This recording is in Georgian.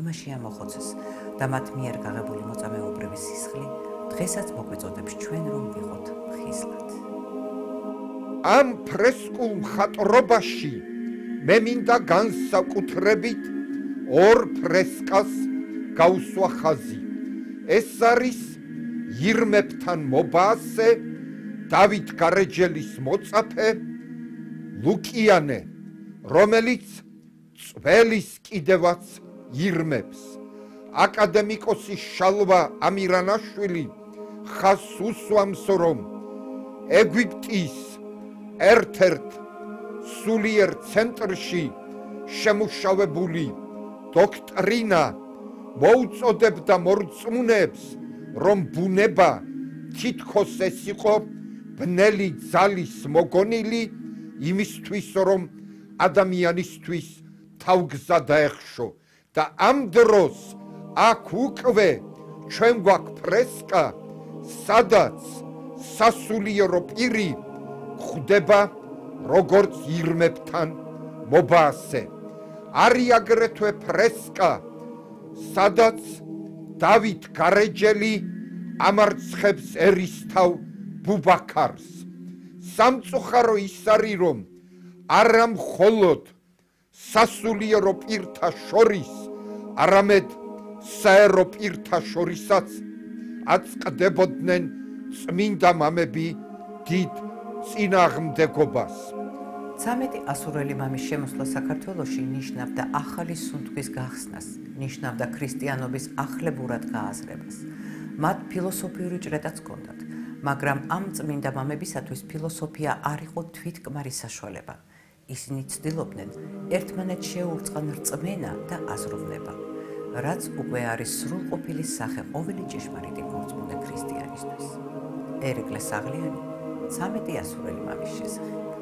ბრალმაში ამოხოცეს და მათ მიერ გაღებული მოწამეობრივი სისხლი დღესაც მოგვეწოდებს ჩვენ რომ ვიყოთ ხიზლად. ამ ფრესკულ მხატვრობაში მე მინდა განსაკუთრებით ორ ფრესკას გავსვა ხაზი. ეს არის ირმებთან მობაასე, დავით გარეჯელის მოწაფე ლუკიანე, რომელიც წველის კიდევაც ირმებს. აკადემიკოსი შალვა ამირანაშვილი ხაზს უსვამს, რომ ეგვიპტის ერთ-ერთ სულიერ ცენტრში შემუშავებული დოქტრინა მოუწოდებდა მორწმუნეებს, რომ ბუნება თითქოს ეს იყო ბნელი ძალის მოგონილი იმისთვის, რომ ადამიანისთვის თავგზა დაეხშო და ამ დროს აქ უკვე ჩვენ გვაქვს ფრესკა, სადაც სასულიერო პირი ხვდება როგორც ირმებთან მობაასე. არის აგრეთვე ფრესკა, სადაც დავით გარეჯელი ამარცხებს ერისთავ ბუბაქარს. სამწუხარო ის არის, რომ არა მხოლოდ სასულიერო პირთა შორის, არამედ საერო პირთა შორისაც აწყდებოდნენ წმინდა მამები დიდ წინააღმდეგობას. 13 ასურელი მამის შემოსვლა საქართველოში ნიშნავდა ახალი სუნთქვის გახსნას, ნიშნავდა ქრისტიანობის ახლებურად გააზრებას. მათ ფილოსოფიური ჭრეტაც ჰქონდათ, მაგრამ ამ წმინდა მამებისათვის ფილოსოფია არ იყო თვითკმარი საშუალება. ისინი ცდილობდნენ ერთმანეთს შეურწყან რწმენა და აზროვნება, რაც უკვე არის სრულყოფილი სახე ყოველი ჭეშმარიტი მორწმუნე ქრისტიანისთვის. ერეკლე საღლიანი 13 ასურელი მამის შესახებ.